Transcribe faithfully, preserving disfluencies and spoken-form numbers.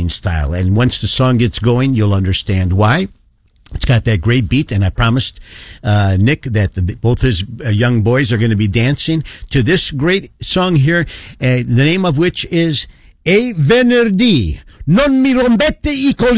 style. And once the song gets going, you'll understand why. It's got that great beat, and I promised uh, Nick that the, both his uh, young boys are going to be dancing to this great song here, uh, the name of which is E Venerdì. Non mi rompete i coglioni.